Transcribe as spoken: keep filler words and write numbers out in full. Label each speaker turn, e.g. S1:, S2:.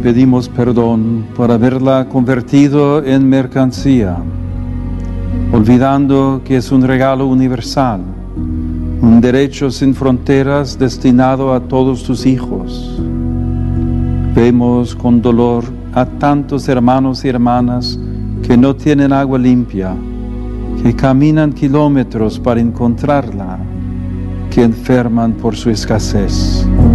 S1: pedimos perdón por haberla convertido en mercancía, olvidando que es un regalo universal, un derecho sin fronteras destinado a todos tus hijos. Vemos con dolor a tantos hermanos y hermanas que no tienen agua limpia, que caminan kilómetros para encontrarla, que enferman por su escasez.